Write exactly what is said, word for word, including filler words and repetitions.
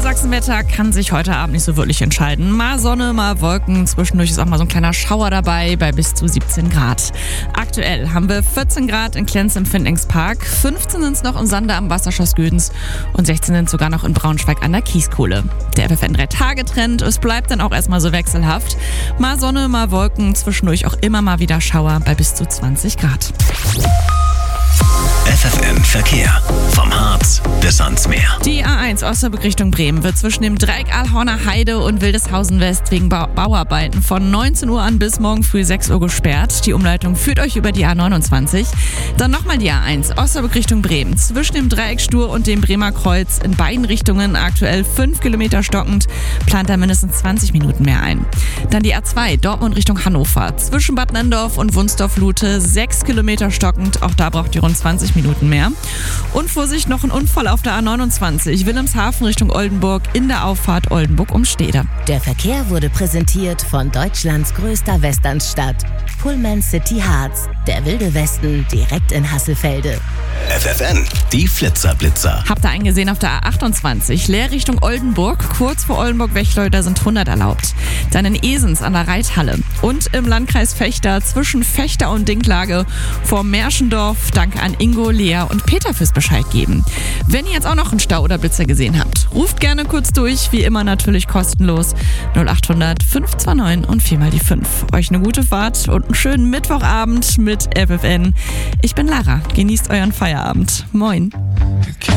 Sachsenwetter kann sich heute Abend nicht so wirklich entscheiden. Mal Sonne, mal Wolken. Zwischendurch ist auch mal so ein kleiner Schauer dabei bei bis zu siebzehn Grad. Aktuell haben wir vierzehn Grad in Klenz im Findlingspark, fünfzehn sind es noch in Sander am Wasserschloss Gödens und sechzehn sind sogar noch in Braunschweig an der Kieskuhle. Der F F N drei Tage Trend, es bleibt dann auch erstmal so wechselhaft. Mal Sonne, mal Wolken, zwischendurch auch immer mal wieder Schauer bei bis zu zwanzig Grad. F F N Verkehr. Vom Harz bis ans Meer. Die A eins Osnabrück Richtung Bremen wird zwischen dem Dreieck Alhorner Heide und Wildeshausen West wegen Bau- Bauarbeiten von neunzehn Uhr an bis morgen früh sechs Uhr gesperrt. Die Umleitung führt euch über die A neunundzwanzig. Dann nochmal die A eins Osnabrück Richtung Bremen. Zwischen dem Dreieck Stur und dem Bremer Kreuz in beiden Richtungen aktuell fünf Kilometer stockend. Plant da mindestens zwanzig Minuten mehr ein. Dann die A zwei Dortmund Richtung Hannover. Zwischen Bad Nenndorf und Wunsdorf-Lute sechs Kilometer stockend. Auch da braucht ihr rund zwanzig Minuten mehr. Und Vorsicht, noch ein Unfall auf der A neunundzwanzig, Wilhelmshaven Richtung Oldenburg in der Auffahrt Oldenburg-Umstede. Der Verkehr wurde präsentiert von Deutschlands größter Westernstadt, Pullman City Harz, der wilde Westen direkt in Hasselfelde. F F N, die Flitzer-Blitzer. Habt ihr einen gesehen auf der A achtundzwanzig, Leer Richtung Oldenburg, kurz vor Oldenburg-Wechleu, da sind hundert erlaubt. Dann in Esens an der Reithalle und im Landkreis Vechta zwischen Vechta und Dinklage vor Märschendorf. Danke an Ingo, Lea und Peter fürs Bescheid geben. Wenn ihr jetzt auch noch einen Stau oder Blitzer gesehen habt, ruft gerne kurz durch, wie immer natürlich kostenlos null acht hundert fünf zwei neun und viermal die fünf. Euch eine gute Fahrt und einen schönen Mittwochabend mit F F N. Ich bin Lara, genießt euren Feierabend. Moin.